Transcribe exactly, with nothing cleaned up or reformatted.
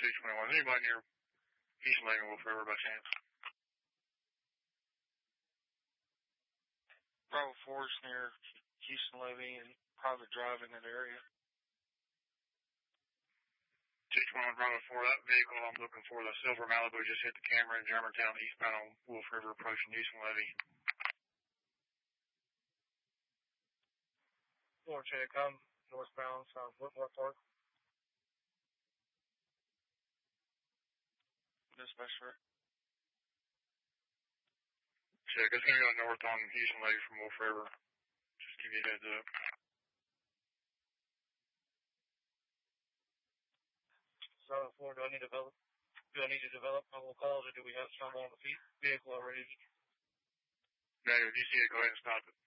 two twenty-one. Is anybody near Houston Levy and Wolf River by chance? Bravo four is near Houston Levy and private drive in that area. two twenty-one Bravo four, that vehicle I'm looking for, the silver Malibu, just hit the camera in Germantown, eastbound on Wolf River, approaching Houston Levy. Four check, I'm northbound, south Whitmore Park. Dispatcher. Check, it's going to go north on Houston Levy from Wolf River. Just give you a heads up. South four, do I need to develop? Do I need to develop mobile calls, or do we have someone on the vehicle already? No, if you see it, go ahead and stop it.